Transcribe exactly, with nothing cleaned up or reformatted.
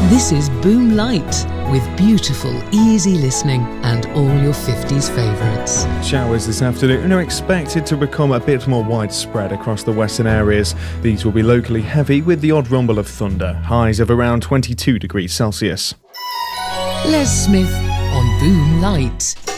This is Boom Light, with beautiful, easy listening and all your fifties favourites. Showers this afternoon are expected to become a bit more widespread across the western areas. These will be locally heavy with the odd rumble of thunder, highs of around twenty-two degrees Celsius. Les Smith on Boom Light.